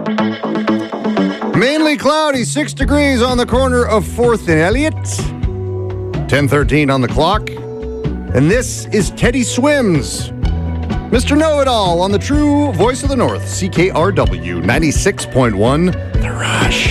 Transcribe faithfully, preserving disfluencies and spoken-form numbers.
Mainly cloudy, six degrees on the corner of fourth and Elliott. ten thirteen on the clock. And this is Teddy Swims, Mister Know-It-All on the true voice of the North, C K R W ninety-six point one, The Rush.